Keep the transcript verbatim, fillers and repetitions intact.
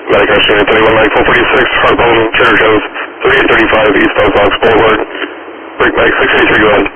Medic Action thirty-one nine four forty-six, Harpoon, Cherry Jones, thirty-eight thirty-five, eastbound Fox Boulevard. Break Medic six eight three, go ahead.